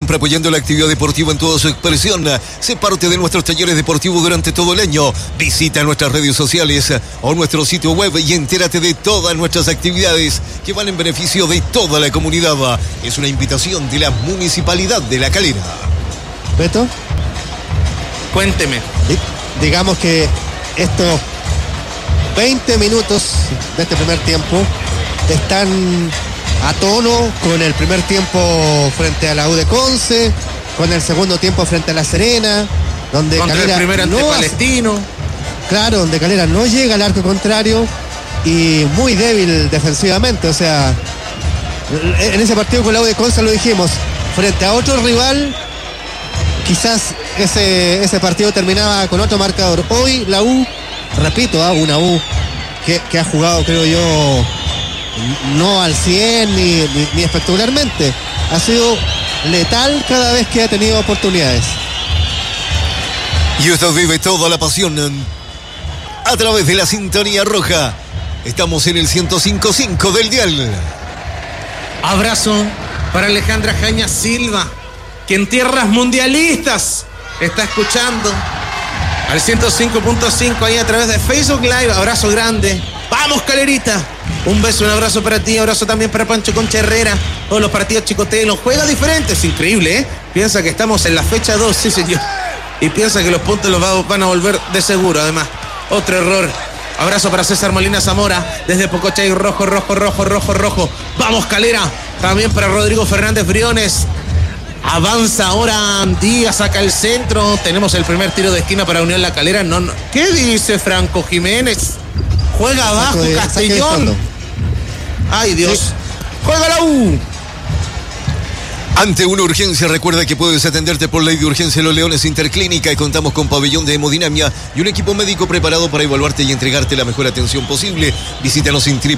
siempre apoyando la actividad deportiva en toda su expresión. Sé parte de nuestros talleres deportivos durante todo el año. Visita nuestras redes sociales o nuestro sitio web y entérate de todas nuestras actividades que van en beneficio de toda la comunidad. Es una invitación de la Municipalidad de La Calera. ¿Beto? Cuénteme. Digamos que estos 20 minutos de este primer tiempo están a tono con el primer tiempo frente a la U de Conce, con el segundo tiempo frente a La Serena, donde contra Calera el primer ante Palestino. Claro, donde Calera no llega al arco contrario y muy débil defensivamente. O sea, en ese partido con la U de Conce lo dijimos, frente a otro rival, quizás ese partido terminaba con otro marcador. Hoy la U, repito, una U que ha jugado, creo yo, no al 100 ni espectacularmente. Ha sido letal cada vez que ha tenido oportunidades. Y usted vive toda la pasión a través de la sintonía roja. Estamos en el 105.5 del dial. Abrazo para Alejandra Jaña Silva, que en tierras mundialistas está escuchando al 105.5 ahí a través de Facebook Live. Abrazo grande. ¡Vamos, Calerita! Un beso, un abrazo para ti, abrazo también para Pancho Concha Herrera. Todos los partidos chicotelos, juega diferente, es increíble, ¿eh? Piensa que estamos en la fecha 2, sí señor. Y piensa que los puntos los van a volver de seguro, además. Otro error. Abrazo para César Molina Zamora, desde Pocochay, rojo. ¡Vamos, Calera! También para Rodrigo Fernández Briones. Avanza ahora Díaz, saca el centro. Tenemos el primer tiro de esquina para Unión La Calera. No. ¿Qué dice Franco Jiménez? Juega abajo Castellón. Ay, Dios. Sí. Juega la U. Ante una urgencia, recuerda que puedes atenderte por ley de urgencia en Los Leones Interclínica y contamos con pabellón de hemodinamia y un equipo médico preparado para evaluarte y entregarte la mejor atención posible. Visítanos en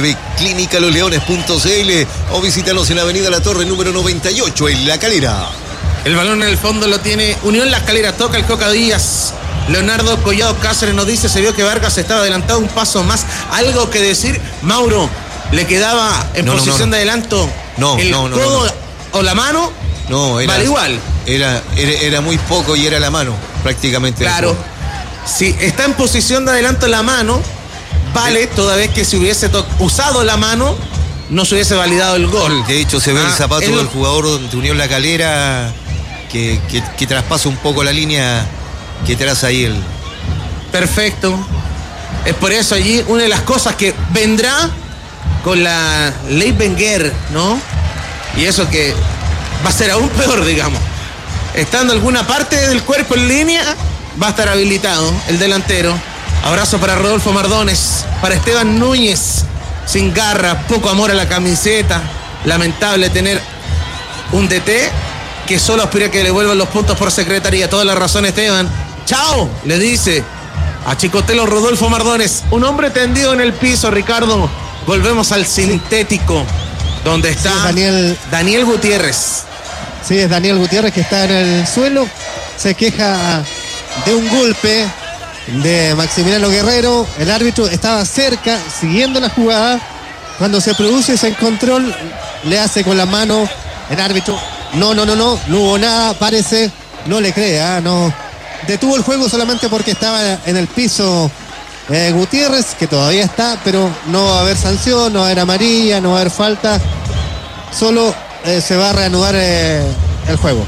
www.clinicalosleones.cl o visítanos en Avenida La Torre, número 98, en La Calera. El balón en el fondo lo tiene Unión La Calera, toca el Coca Díaz. Leonardo Collado Cáceres nos dice, se vio que Vargas estaba adelantado un paso más. ¿Algo que decir? Mauro, ¿le quedaba en posición de adelanto el codo o la mano? No, era, vale igual. Era muy poco y era la mano, prácticamente. Claro, si está en posición de adelanto la mano, vale, toda vez que si hubiese usado la mano, no se hubiese validado el gol. De hecho, se ve el zapato del jugador de Unión La Calera que traspasa un poco la línea que traza ahí el... Perfecto. Es por eso allí una de las cosas que vendrá con la ley Wenger, ¿no? Y eso que va a ser aún peor, digamos. Estando alguna parte del cuerpo en línea, va a estar habilitado el delantero. Abrazo para Rodolfo Mardones, para Esteban Núñez, sin garra, poco amor a la camiseta. Lamentable tener un DT que solo aspira a que le vuelvan los puntos por secretaría. Toda la razón, Esteban. ¡Chao! Le dice a Chicotelo Rodolfo Mardones. Un hombre tendido en el piso, Ricardo. Volvemos al sintético, donde está Daniel Gutiérrez. Sí, es Daniel Gutiérrez que está en el suelo. Se queja de un golpe de Maximiliano Guerrero. El árbitro estaba cerca, siguiendo la jugada. Cuando se produce ese control, le hace con la mano el árbitro. No hubo nada, parece. No le cree, no. Detuvo el juego solamente porque estaba en el piso Gutiérrez, que todavía está, pero no va a haber sanción, no va a haber amarilla, no va a haber falta. Solo se va a reanudar el juego.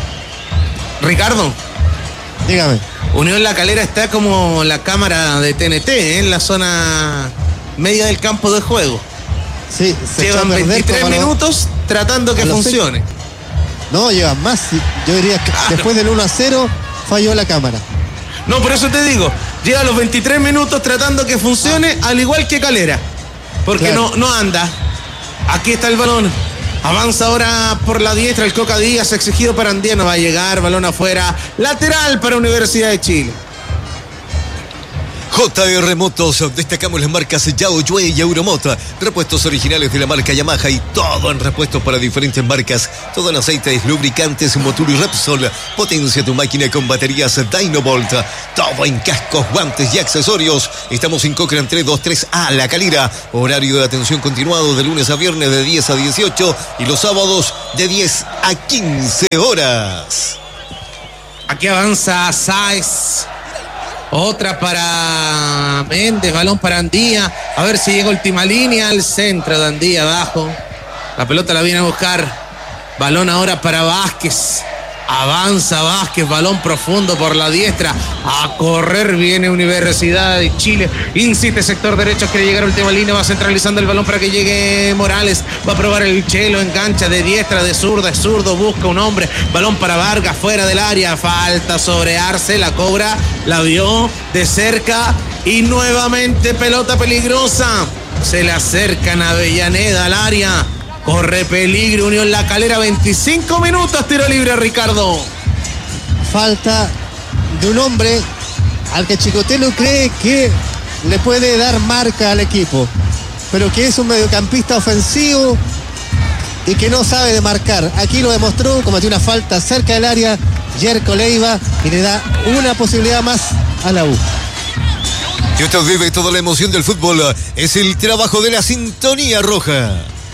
Ricardo, dígame. Unión La Calera está como la cámara de TNT, en la zona media del campo de juego. Sí, llevan 23 minutos tratando que funcione. No, llevan más. Yo diría que después del 1-0 falló la cámara. No, por eso te digo, lleva los 23 minutos tratando que funcione, al igual que Calera. Porque claro, no anda. Aquí está el balón. Avanza ahora por la diestra el Coca Díaz, exigido para Andiano. Va a llegar, balón afuera. Lateral para Universidad de Chile. JR Motos, destacamos las marcas Yao, Yue y Euromota, repuestos originales de la marca Yamaha y todo en repuestos para diferentes marcas, todo en aceites, lubricantes, Motul y Repsol. Potencia tu máquina con baterías Dynovolt, todo en cascos, guantes y accesorios. Estamos en Cochrane 323A La Calera, horario de atención continuado de lunes a viernes de 10 a 18 y los sábados de 10 a 15 horas. Aquí avanza Sáez. Otra para Méndez, balón para Andía. A ver si llega última línea al centro de Andía abajo. La pelota la viene a buscar. Balón ahora para Vázquez. Avanza Vázquez, balón profundo por la diestra. A correr viene Universidad de Chile. Insiste sector derecho, quiere llegar a última línea. Va centralizando el balón para que llegue Morales. Va a probar el Chelo, engancha de diestra, de zurda, es zurdo, busca un hombre. Balón para Vargas, fuera del área. Falta sobre Arce, la cobra, la vio de cerca. Y nuevamente pelota peligrosa. Se le acercan a Avellaneda al área. Corre peligro, Unión La Calera, 25 minutos, tiro libre, Ricardo. Falta de un hombre al que Chicotelo cree que le puede dar marca al equipo, pero que es un mediocampista ofensivo y que no sabe de marcar. Aquí lo demostró, cometió una falta cerca del área, Yerko Leiva, y le da una posibilidad más a la U. Y usted vive toda la emoción del fútbol, es el trabajo de la sintonía roja.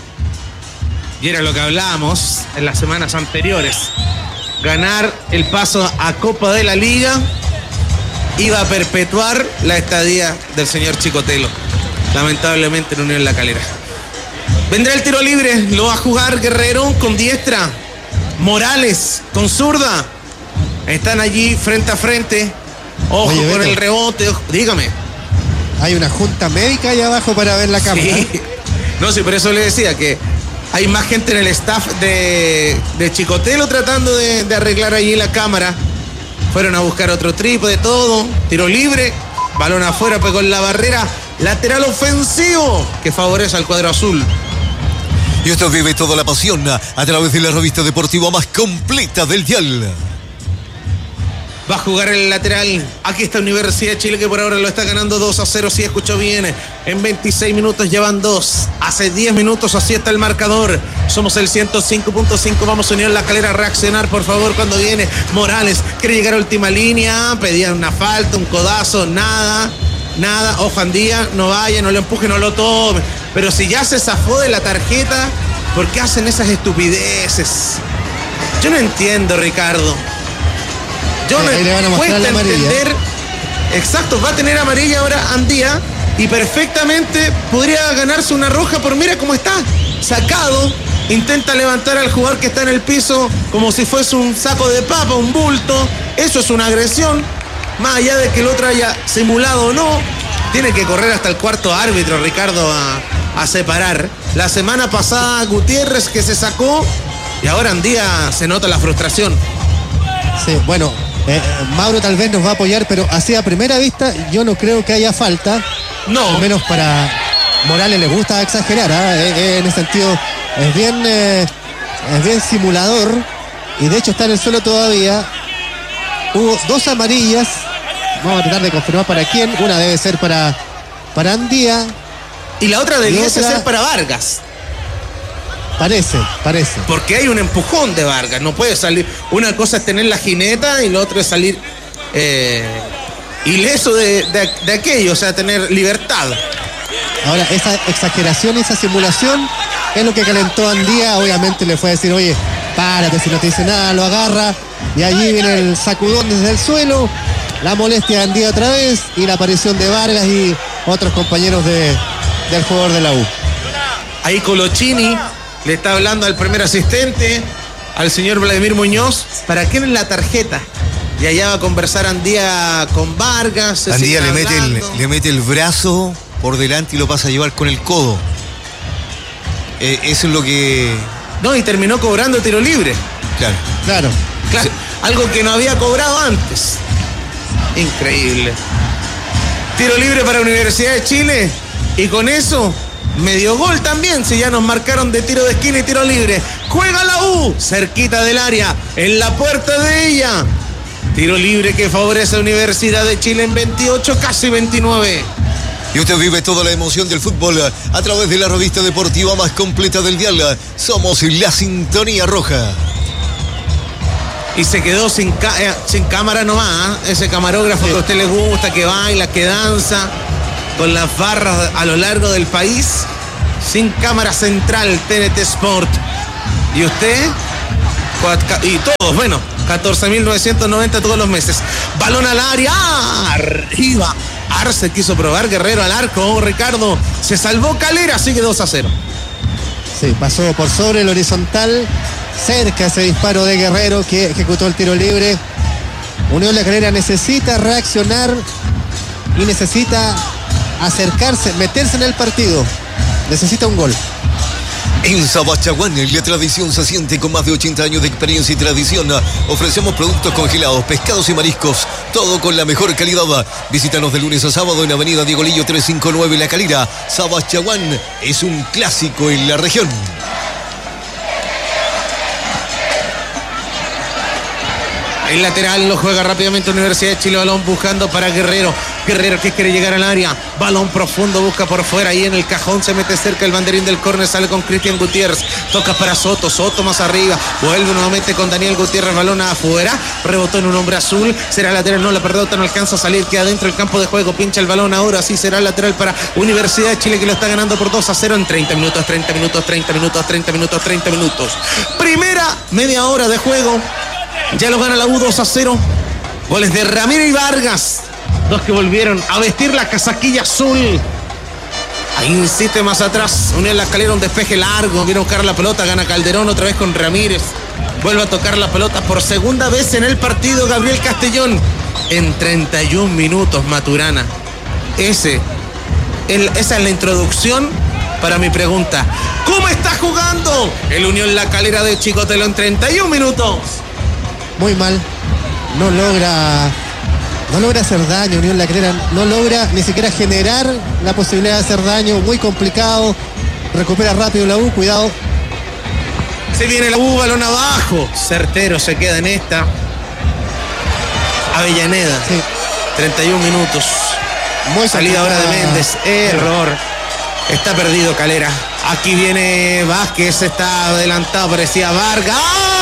Y era lo que hablábamos en las semanas anteriores. Ganar el paso a Copa de la Liga iba a perpetuar la estadía del señor Chicotelo. Lamentablemente en Unión La Calera. Vendrá el tiro libre, lo va a jugar Guerrero con diestra. Morales con zurda. Están allí frente a frente. Ojo. Oye, con Beto, el rebote. Dígame. Hay una junta médica ahí abajo para ver la cámara. Sí. No, sí, por eso le decía que hay más gente en el staff de Chicotelo tratando de arreglar allí la cámara. Fueron a buscar otro trípode, todo. Tiro libre, balón afuera, pegó en la barrera. Lateral ofensivo que favorece al cuadro azul. Y esto vive toda la pasión a través de la revista deportiva más completa del dial. Va a jugar el lateral. Aquí está Universidad de Chile, que por ahora lo está ganando 2-0. Si escuchó bien, en 26 minutos llevan 2. Hace 10 minutos así está el marcador. Somos el 105.5. Vamos a Unión La Calera a reaccionar, por favor, cuando viene Morales. Quiere llegar a última línea. Pedían una falta, un codazo, nada. Ojo, Andía, no vaya, no lo empuje, no lo tome. Pero si ya se zafó de la tarjeta, ¿por qué hacen esas estupideces? Yo no entiendo, Ricardo. Yo no puedo entender. Exacto, va a tener amarilla ahora Andía y perfectamente podría ganarse una roja por mira cómo está sacado. Intenta levantar al jugador que está en el piso como si fuese un saco de papa, un bulto. Eso es una agresión. Más allá de que el otro haya simulado o no, tiene que correr hasta el cuarto árbitro, Ricardo, a separar. La semana pasada Gutiérrez que se sacó y ahora Andía se nota la frustración. Sí, bueno. Mauro tal vez nos va a apoyar, pero así a primera vista yo no creo que haya falta. No. Al menos para Morales le gusta exagerar, en ese sentido es bien simulador y de hecho está en el suelo todavía. Hubo 2 amarillas. Vamos a tratar de confirmar para quién. Una debe ser para Andía. Y la otra debiese ser para Vargas. Parece. Porque hay un empujón de Vargas, no puede salir. Una cosa es tener la jineta y la otra es salir ileso de aquello, o sea, tener libertad. Ahora, esa exageración, esa simulación es lo que calentó a Andía. Obviamente le fue a decir, oye, párate, si no te dice nada, lo agarra. Y allí viene el sacudón desde el suelo, la molestia de Andía otra vez y la aparición de Vargas y otros compañeros del jugador de la U. Ahí Colochini le está hablando al primer asistente, al señor Vladimir Muñoz, ¿para quién es la tarjeta? Y allá va a conversar Andía con Vargas. Andía le mete el brazo por delante y lo pasa a llevar con el codo. Eso es lo que... No, y terminó cobrando tiro libre. Claro. Sí. Algo que no había cobrado antes. Increíble. Tiro libre para Universidad de Chile. Y con eso... medio gol también, si ya nos marcaron de tiro de esquina y tiro libre. Juega la U, cerquita del área, en la puerta de ella. Tiro libre que favorece a Universidad de Chile en 28, casi 29. Y usted vive toda la emoción del fútbol a través de la revista deportiva más completa del dial. Somos la Sintonía Roja. Y se quedó sin cámara nomás, ¿eh? Ese camarógrafo que a usted le gusta, que baila, que danza, con las barras a lo largo del país. Sin cámara central, TNT Sport. ¿Y usted? Y todos, bueno, 14.990 todos los meses. Balón al área, arriba. Arce quiso probar, Guerrero al arco, Ricardo. Se salvó Calera, sigue 2-0. Sí, pasó por sobre el horizontal. Cerca ese disparo de Guerrero que ejecutó el tiro libre. Unión La Calera necesita reaccionar y necesita acercarse, meterse en el partido. Necesita un gol. En Sabachaguán, la tradición se siente con más de 80 años de experiencia y tradición. Ofrecemos productos congelados, pescados y mariscos, todo con la mejor calidad. Visítanos de lunes a sábado en Avenida Diego Lillo 359 La Calera. Sabachaguán es un clásico en la región. El lateral lo juega rápidamente Universidad de Chile, balón buscando para Guerrero. Guerrero que quiere llegar al área, balón profundo, busca por fuera, ahí en el cajón se mete cerca el banderín del córner, sale con Cristian Gutiérrez, toca para Soto, Soto más arriba, vuelve nuevamente con Daniel Gutiérrez, balón afuera, rebotó en un hombre azul, será lateral, no, la pelota no alcanza a salir, queda dentro del campo de juego, pincha el balón ahora, sí será lateral para Universidad de Chile que lo está ganando por 2-0 en 30 minutos. Primera media hora de juego. Ya lo gana la U 2-0. Goles de Ramírez y Vargas. Dos que volvieron a vestir la casaquilla azul. Ahí insiste más atrás. Unión La Calera, un despeje largo. Viene a buscar la pelota. Gana Calderón otra vez con Ramírez. Vuelve a tocar la pelota por segunda vez en el partido. Gabriel Castellón. En 31 minutos, Maturana. Esa es la introducción para mi pregunta. ¿Cómo está jugando el Unión La Calera de Chicotelo en 31 minutos? Muy mal, no logra hacer daño. Unión La Calera no logra ni siquiera generar la posibilidad de hacer daño. Muy complicado, recupera rápido la U, cuidado. Se viene la U, balón abajo, certero se queda en esta. Avellaneda, sí. 31 minutos. Muy salida ahora de Méndez, error. Está perdido Calera. Aquí viene Vázquez, está adelantado, parecía Vargas.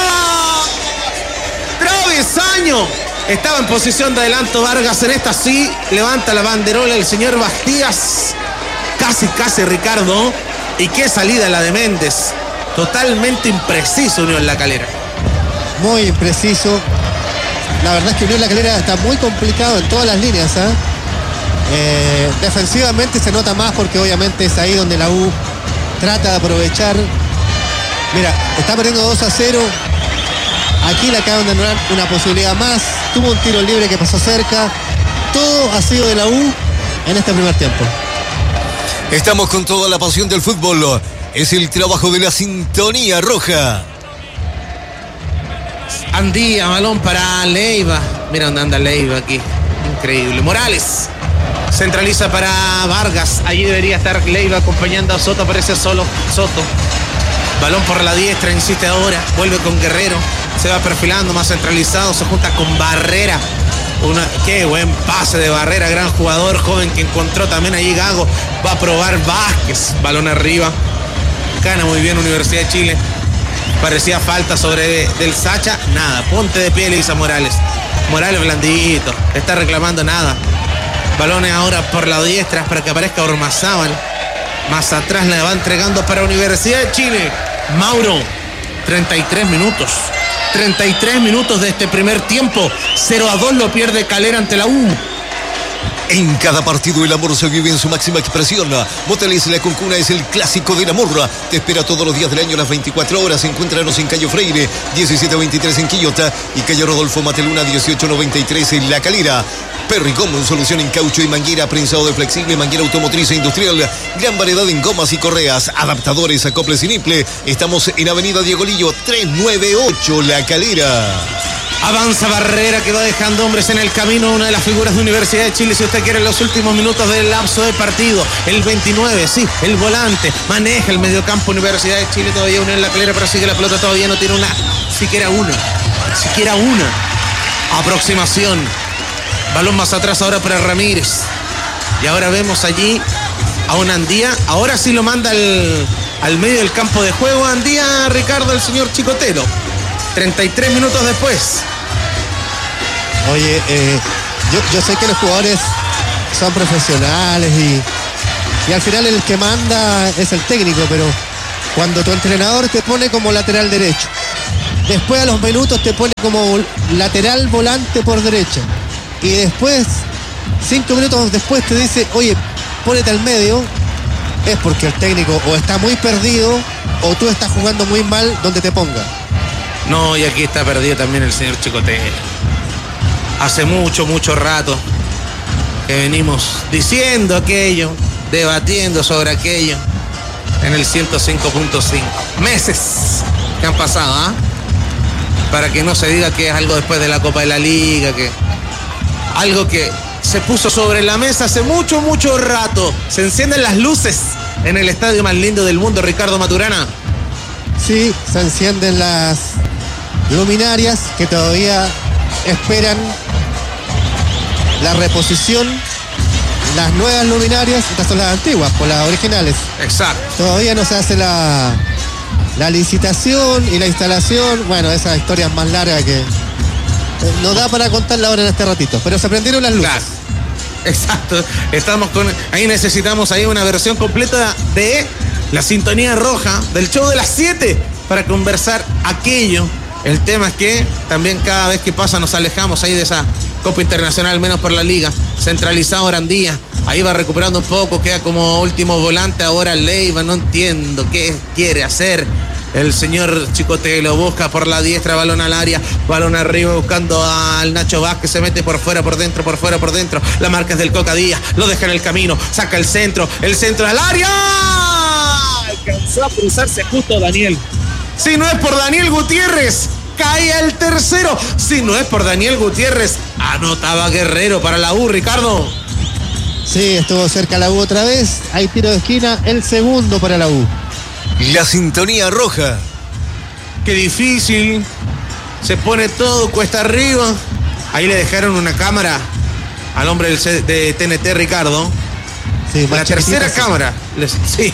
Travesaño. Estaba en posición de adelanto Vargas, en esta sí levanta la banderola el señor Bastías. Casi Ricardo. Y qué salida la de Méndez. Totalmente impreciso Unión La Calera. Muy impreciso. La verdad es que Unión La Calera está muy complicado en todas las líneas, defensivamente se nota más porque obviamente es ahí donde la U trata de aprovechar. Mira, está perdiendo 2-0. Aquí le acaban de anular una posibilidad más. Tuvo un tiro libre que pasó cerca. Todo ha sido de la U en este primer tiempo. Estamos con toda la pasión del fútbol. Es el trabajo de la Sintonía Roja. Andía, balón para Leiva. Mira dónde anda Leiva aquí. Increíble. Morales. Centraliza para Vargas. Allí debería estar Leiva acompañando a Soto. Aparece solo Soto. Balón por la diestra. Insiste ahora. Vuelve con Guerrero. Se va perfilando más centralizado. Se junta con Barrera. Qué buen pase de Barrera. Gran jugador joven que encontró también allí Gago. Va a probar Vázquez. Balón arriba. Gana muy bien Universidad de Chile. Parecía falta sobre del Sacha. Nada. Ponte de pie, le dice a Morales. Morales blandito. Está reclamando nada. Balones ahora por la diestra para que aparezca Ormazábal. Más atrás la va entregando para Universidad de Chile. Mauro, 33 minutos. 33 minutos de este primer tiempo. 0-2 lo pierde Calera ante la U. En cada partido el amor se vive en su máxima expresión. Moteles La Concuna es el clásico del amor. Te espera todos los días del año a las 24 horas. Encuéntranos en Cayo Freire, 1723 en Quillota y Cayo Rodolfo Mateluna, 1893 en La Calera. Perricom, solución en caucho y manguera, prensado de flexible, manguera automotriz e industrial. Gran variedad en gomas y correas, adaptadores, acoples y niple. Estamos en Avenida Diego Lillo, 398, La Calera. Avanza Barrera que va dejando hombres en el camino, una de las figuras de Universidad de Chile, si usted quiere, en los últimos minutos del lapso de partido. El 29, sí, el volante, maneja el mediocampo Universidad de Chile, todavía Unión La Calera, pero sigue la pelota, todavía no tiene siquiera una. Aproximación. Balón más atrás ahora para Ramírez. Y ahora vemos allí a un Andía. Ahora sí lo manda al medio del campo de juego. Andía, Ricardo, el señor Chicotelo. 33 minutos después. Oye, yo sé que los jugadores son profesionales y al final el que manda es el técnico, pero cuando tu entrenador te pone como lateral derecho, después a los minutos te pone como lateral volante por derecha, y después 5 minutos después te dice, oye, pónete al medio, es porque el técnico o está muy perdido o tú estás jugando muy mal donde te ponga. No, y aquí está perdido también el señor Chicotelo. Hace mucho rato que venimos diciendo aquello, debatiendo sobre aquello en el 105.5. Meses que han pasado, ¿ah? Para que no se diga que es algo después de la Copa de la Liga, que algo que se puso sobre la mesa hace mucho rato. Se encienden las luces en el estadio más lindo del mundo, Ricardo Maturana. Sí, se encienden las luminarias que todavía esperan la reposición. Las nuevas luminarias, estas son las antiguas, por las originales. Exacto. Todavía no se hace la licitación y la instalación. Bueno, esa historia es más larga que no da para contarla ahora en este ratito. Pero se prendieron las luces. Claro. Exacto. Estamos con. Ahí necesitamos ahí una versión completa de la sintonía roja del show de las 7 para conversar aquello. El tema es que también cada vez que pasa nos alejamos ahí de esa Copa Internacional, al menos por la Liga. Centralizado Arandía. Ahí va recuperando un poco, queda como último volante ahora Leiva. No entiendo qué quiere hacer el señor Chicotelo. Busca por la diestra, balón al área, balón arriba buscando al Nacho Vázquez. Se mete por fuera, por dentro, por fuera, por dentro. La marca es del Coca Díaz, lo deja en el camino, saca el centro al área. Alcanzó a cruzarse justo Daniel. Si no es por Daniel Gutiérrez, cae el tercero. Si no es por Daniel Gutiérrez, anotaba Guerrero para la U, Ricardo. Sí, estuvo cerca la U otra vez. Hay tiro de esquina, el segundo para la U. La sintonía roja. Qué difícil. Se pone todo cuesta arriba. Ahí le dejaron una cámara al hombre de TNT, Ricardo. Sí, la tercera sí. Cámara. Sí.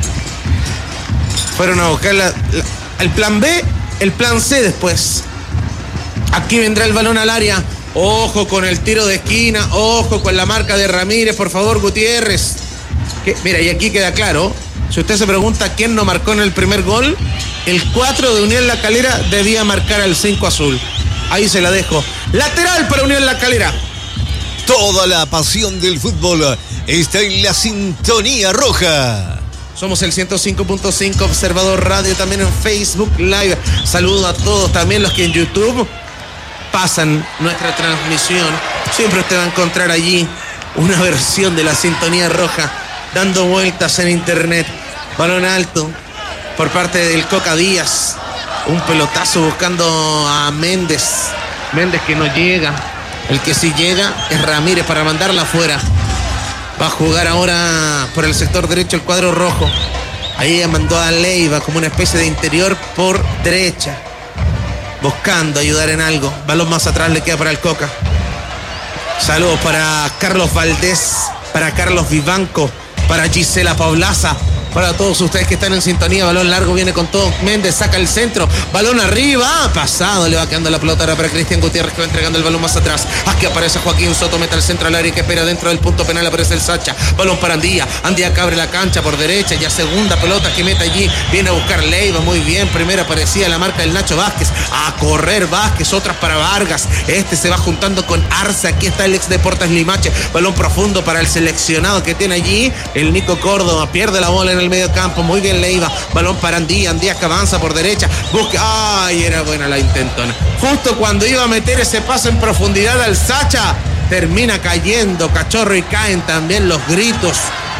Fueron a buscar el plan B, el plan C después. Aquí vendrá el balón al área. Ojo con el tiro de esquina. Ojo con la marca de Ramírez, por favor, Gutiérrez. Mira, y aquí queda claro. Si usted se pregunta quién no marcó en el primer gol, el 4 de Unión La Calera debía marcar al 5 azul. Ahí se la dejo. Lateral para Unión La Calera. Toda la pasión del fútbol está en la sintonía roja. Somos el 105.5 Observador Radio, también en Facebook Live. Saludo a todos, también los que en YouTube pasan nuestra transmisión. Siempre usted va a encontrar allí una versión de la sintonía roja dando vueltas en internet. Balón alto por parte del Coca Díaz. Un pelotazo buscando a Méndez. Méndez que no llega. El que sí llega es Ramírez para mandarla afuera. Va a jugar ahora por el sector derecho el cuadro rojo. Ahí mandó a Leiva como una especie de interior por derecha, buscando ayudar en algo. Balón más atrás le queda para el Coca. Saludos para Carlos Valdés, para Carlos Vivanco, para Gisela Paulaza, para todos ustedes que están en sintonía. Balón largo, viene con todo. Méndez saca el centro. Balón arriba. Pasado. Le va quedando la pelota ahora para Cristian Gutiérrez, que va entregando el balón más atrás. Aquí aparece Joaquín Soto. Mete al centro al área y que espera dentro del punto penal. Aparece el Sacha. Balón para Andía. Andía que abre la cancha por derecha. Ya segunda pelota que mete allí. Viene a buscar Leiva. Muy bien. Primera aparecía la marca del Nacho Vázquez. A correr Vázquez. Otras para Vargas. Este se va juntando con Arce. Aquí está el ex Deportes Limache. Balón profundo para el seleccionado que tiene allí el Nico Córdoba. Pierde la bola en el medio campo. Muy bien Leiva. Balón para Andía. Andía que avanza por derecha. Busca. Ay, era buena la intentona. Justo cuando iba a meter ese paso en profundidad al Sacha, termina cayendo Cachorro y caen también los gritos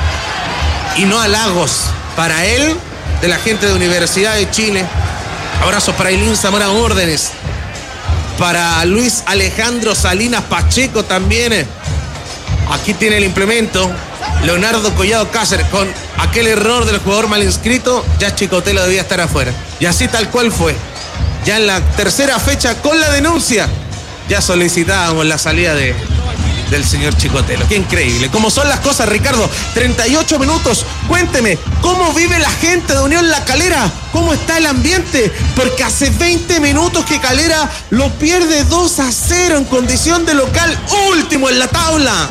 y no halagos para él de la gente de Universidad de Chile. Abrazos para Ailín Zamora Órdenes. Para Luis Alejandro Salinas Pacheco también. Aquí tiene el implemento Leonardo Collado Cáceres. Con aquel error del jugador mal inscrito, ya Chicotelo debía estar afuera. Y así tal cual fue. Ya en la tercera fecha con la denuncia ya solicitábamos la salida del señor Chicotelo. Qué increíble. ¿Cómo son las cosas, Ricardo? 38 minutos. Cuénteme, ¿cómo vive la gente de Unión La Calera? ¿Cómo está el ambiente? Porque hace 20 minutos que Calera lo pierde 2-0 en condición de local último en la tabla.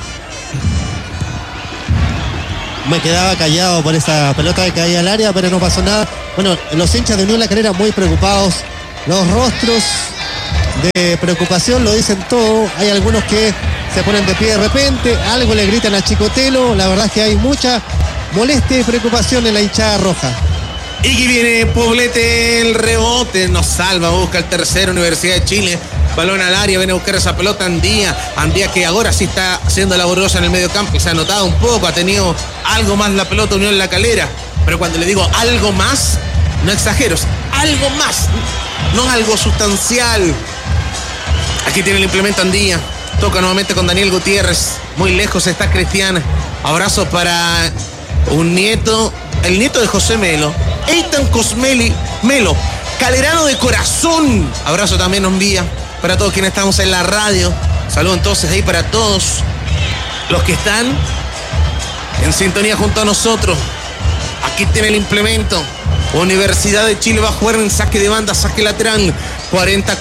Me quedaba callado por esa pelota que caía al área, pero no pasó nada. Bueno, los hinchas de Unión La Calera muy preocupados. Los rostros de preocupación lo dicen todo. Hay algunos que se ponen de pie de repente, algo le gritan a Chicotelo. La verdad es que hay mucha molestia y preocupación en la hinchada roja. Y que viene Poblete, el rebote, nos salva, busca el tercero, Universidad de Chile. Balón al área, viene a buscar esa pelota Andía que ahora sí está haciendo laboriosa en el medio campo y se ha notado un poco, ha tenido algo más la pelota Unión La Calera. Pero cuando le digo algo más, no exagero, es algo más, no algo sustancial. Aquí tiene el implemento Andía. Toca nuevamente con Daniel Gutiérrez. Muy lejos está Cristian. Abrazo para el nieto de José Melo. Eitan Cosmeli Melo. Calerano de corazón. Abrazo también nos envía para todos quienes estamos en la radio. Saludo entonces ahí para todos los que están en sintonía junto a nosotros. Aquí tiene el implemento. Universidad de Chile va a jugar en saque de banda, saque lateral. 40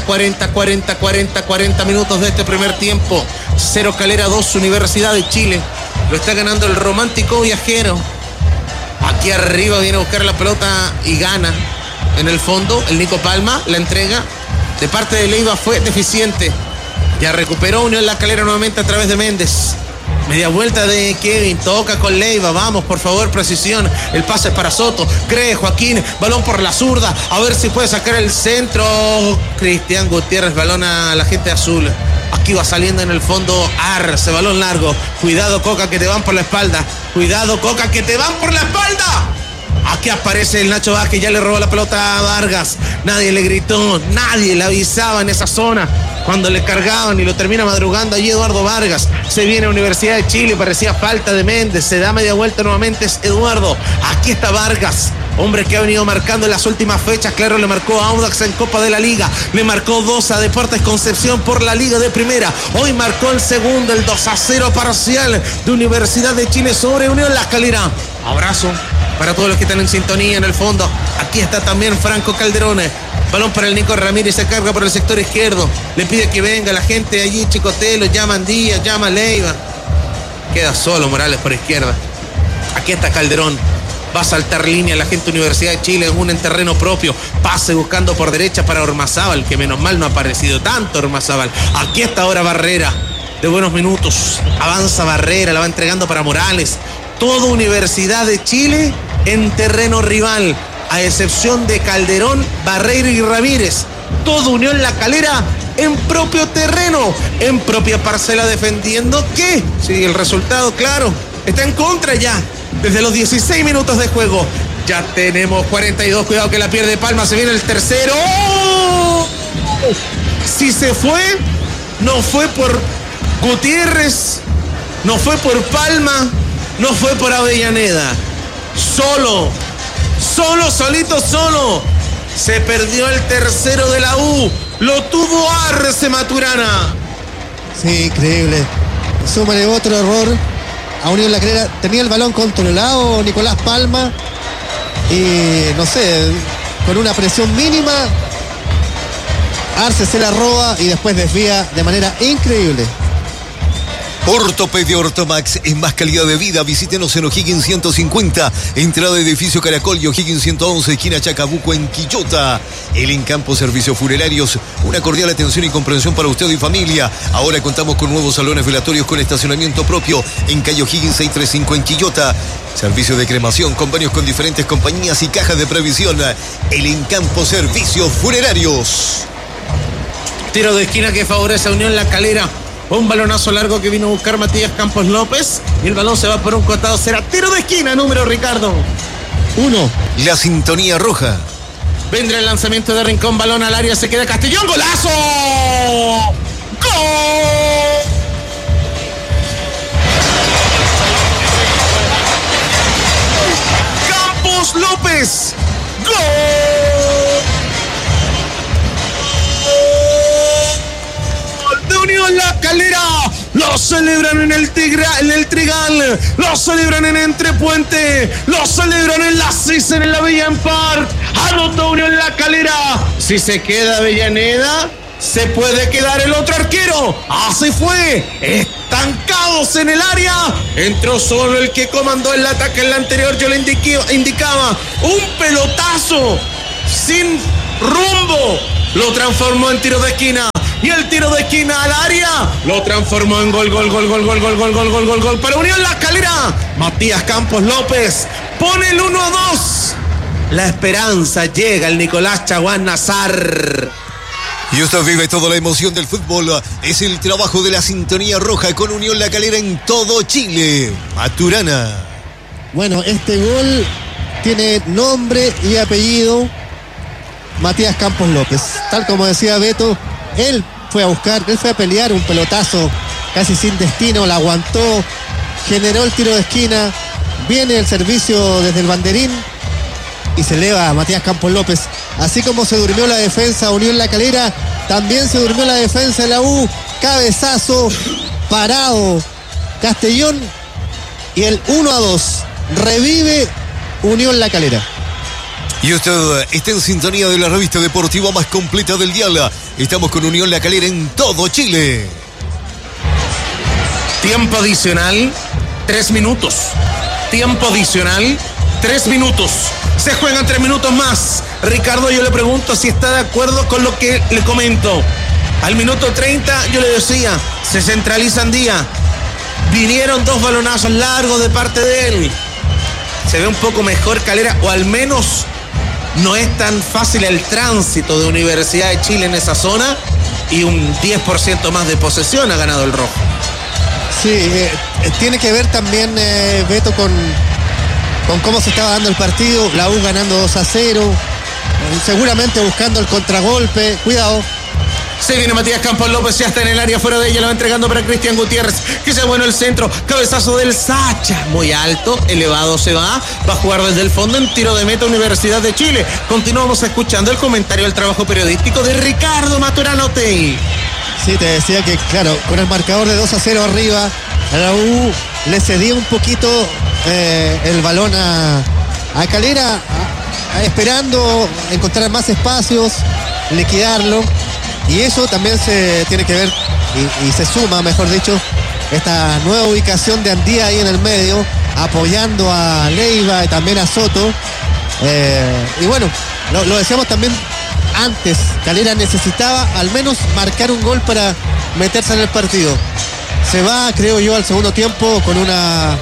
minutos de este primer tiempo. 0 Calera, 2 Universidad de Chile. Lo está ganando el romántico viajero. Aquí arriba viene a buscar la pelota y gana. En el fondo, el Nico Palma, la entrega de parte de Leiva fue deficiente. Ya recuperó Unión La Calera nuevamente a través de Méndez. Media vuelta de Kevin, toca con Leiva, vamos por favor, precisión, el pase es para Soto, cree Joaquín, balón por la zurda, a ver si puede sacar el centro, Cristian Gutiérrez, balón a la gente azul, aquí va saliendo en el fondo Arce, balón largo, cuidado Coca que te van por la espalda, cuidado Coca que te van por la espalda. Aquí aparece el Nacho Vázquez, ya le robó la pelota a Vargas. Nadie le gritó, nadie le avisaba en esa zona cuando le cargaban y lo termina madrugando allí Eduardo Vargas. Se viene a Universidad de Chile, parecía falta de Méndez, se da media vuelta nuevamente, es Eduardo. Aquí está Vargas, hombre que ha venido marcando en las últimas fechas. Claro, le marcó a Audax en Copa de la Liga, le marcó 2 a Deportes Concepción por la Liga de Primera. Hoy marcó el segundo, el 2-0 parcial de Universidad de Chile sobre Unión La Calera. Abrazo para todos los que están en sintonía en el fondo. Aquí está también Franco Calderone. Balón para el Nico Ramírez, se carga por el sector izquierdo. Le pide que venga la gente allí, Chicotelo, llama Díaz, llama Leiva. Queda solo Morales por izquierda. Aquí está Calderón. Va a saltar línea la gente Universidad de Chile en terreno propio. Pase buscando por derecha para Ormazábal, que menos mal no ha aparecido tanto Ormazábal. Aquí está ahora Barrera, de buenos minutos. Avanza Barrera, la va entregando para Morales. Todo Universidad de Chile en terreno rival, a excepción de Calderón, Barreiro y Ramírez. Todo Unión La Calera en propio terreno, en propia parcela, defendiendo que, sí, el resultado, claro, está en contra ya, desde los 16 minutos de juego. Ya tenemos 42, cuidado que la pierde Palma, se viene el tercero. ¡Oh! Si se fue, no fue por Gutiérrez, no fue por Palma, no fue por Avellaneda. Solo, se perdió el tercero de la U. Lo tuvo Arce Maturana. Sí, increíble. Súmale otro error a Unión La Calera. Tenía el balón controlado Nicolás Palma y no sé, con una presión mínima Arce se la roba y después desvía de manera increíble. Ortopedia Ortomax es más calidad de vida. Visítenos en O'Higgins 150, entrada de edificio Caracol, y O'Higgins 111, esquina Chacabuco, en Quillota. El Encampo Servicios Funerarios, una cordial atención y comprensión para usted y familia. Ahora contamos con nuevos salones velatorios con estacionamiento propio en calle O'Higgins 635 en Quillota. Servicio de cremación, convenios con diferentes compañías y cajas de previsión. El Encampo Servicios Funerarios. Tiro de esquina que favorece a Unión La Calera. Un balonazo largo que vino a buscar Matías Campos López. Y el balón se va por un costado. Será tiro de esquina, número Ricardo 1. La sintonía roja. Vendrá el lanzamiento de Rincón, balón al área, se queda Castellón. ¡Golazo! ¡Gol! Campos López. ¡Gol! lo celebran en el Trigal, lo celebran en Entrepuente, lo celebran en la Cisen, en la Bellan Park. Anotó Unión La Calera. Si se queda Avellaneda, se puede quedar el otro arquero. Así fue. Estancados en el área. Entró solo el que comandó el ataque en la anterior. Yo le indicaba un pelotazo sin rumbo. Lo transformó en tiro de esquina. Y el tiro de esquina al área lo transformó en gol para Unión La Calera. Matías Campos López pone el 1-2. La esperanza llega el Nicolás Chaguán Nazar. Y usted vive toda la emoción del fútbol. Es el trabajo de la sintonía roja con Unión La Calera en todo Chile. Maturana. Bueno, este gol tiene nombre y apellido. Matías Campos López. Tal como decía Beto, él fue a pelear un pelotazo casi sin destino, la aguantó, generó el tiro de esquina, viene el servicio desde el banderín y se eleva a Matías Campos López. Así como se durmió la defensa Unión La Calera, también se durmió la defensa de la U. Cabezazo, parado Castellón y el 1-2. Revive Unión La Calera. Y usted está en sintonía de la revista deportiva más completa del dial. Estamos con Unión La Calera en todo Chile. Tiempo adicional, 3 minutos. Tiempo adicional, 3 minutos. Se juegan 3 minutos más. Ricardo, yo le pregunto si está de acuerdo con lo que le comento. Al minuto 30 yo le decía, se centraliza Andía. Vinieron 2 balonazos largos de parte de él. Se ve un poco mejor Calera, o al menos no es tan fácil el tránsito de Universidad de Chile en esa zona, y un 10% más de posesión ha ganado el rojo. Sí, tiene que ver también, Beto, con cómo se estaba dando el partido. La U ganando 2-0, seguramente buscando el contragolpe. Cuidado. Se viene Matías Campos López, ya está en el área, fuera de ella, lo va entregando para Cristian Gutiérrez, que se bueno el centro, cabezazo del Sacha, muy alto, elevado se va a jugar desde el fondo en tiro de meta Universidad de Chile. Continuamos escuchando el comentario del trabajo periodístico de Ricardo Maturana Otey. Sí, te decía que, claro, con el marcador de 2-0 arriba, a la U le cedía un poquito el balón a Calera, esperando encontrar más espacios, liquidarlo. Y eso también se tiene que ver y se suma, mejor dicho, esta nueva ubicación de Andía ahí en el medio, apoyando a Leiva y también a Soto. Y bueno, lo decíamos también antes, Calera necesitaba al menos marcar un gol para meterse en el partido. Se va, creo yo, al segundo tiempo con una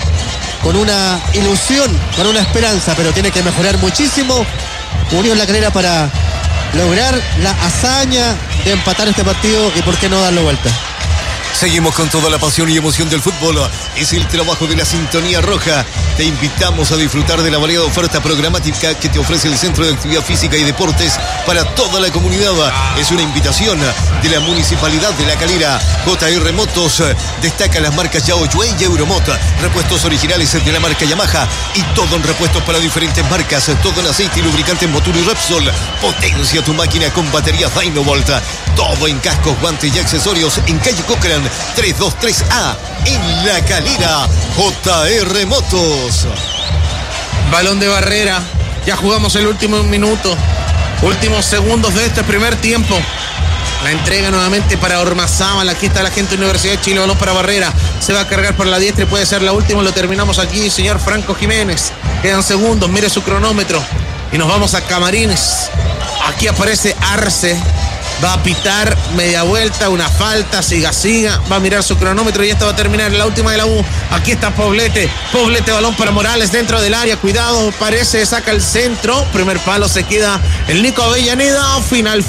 ilusión, con una esperanza, pero tiene que mejorar muchísimo Unión La Calera para lograr la hazaña de empatar este partido y por qué no darlo vuelta. Seguimos con toda la pasión y emoción del fútbol. Es el trabajo de la sintonía roja. Te invitamos a disfrutar de la variada oferta programática que te ofrece el Centro de Actividad Física y Deportes para toda la comunidad. Es una invitación de la Municipalidad de La Calera. JR Motos destaca las marcas Yao Yue y Euromot. Repuestos originales de la marca Yamaha y todo en repuestos para diferentes marcas. Todo en aceite y lubricante Motul y Repsol. Potencia tu máquina con baterías Dynovolt. Todo en cascos, guantes y accesorios en calle Cochrane 323A en La Calera. JR Motos. Balón de barrera. Ya jugamos el último minuto. Últimos segundos de este primer tiempo. La entrega nuevamente para Ormazábal. Aquí está la gente de Universidad de Chile. Balón para Barrera. Se va a cargar por la diestra y puede ser la última. Lo terminamos aquí, señor Franco Jiménez. Quedan segundos. Mire su cronómetro. Y nos vamos a Camarines. Aquí aparece Arce. Va a pitar media vuelta, una falta, siga, va a mirar su cronómetro y esta va a terminar en la última de la U. Aquí está Poblete, balón para Morales dentro del área, cuidado, parece, saca el centro, primer palo, se queda el Nico Avellaneda, final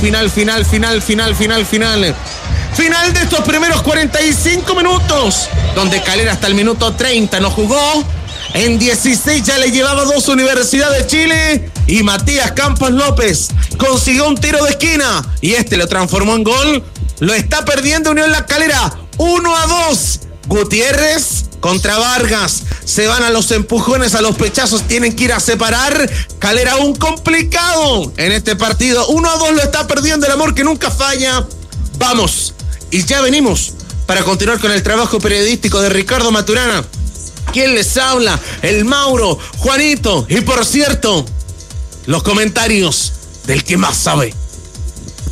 de estos primeros 45 minutos, donde Calera hasta el minuto 30 no jugó. En 16 ya le llevaba 2 Universidad de Chile y Matías Campos López consiguió un tiro de esquina y este lo transformó en gol. Lo está perdiendo Unión La Calera 1-2. Gutiérrez contra Vargas. Se van a los empujones, a los pechazos, tienen que ir a separar. Calera aún complicado en este partido. 1-2 lo está perdiendo el amor que nunca falla. Vamos, y ya venimos para continuar con el trabajo periodístico de Ricardo Maturana. ¿Quién les habla? El Mauro, Juanito y por cierto, los comentarios del que más sabe.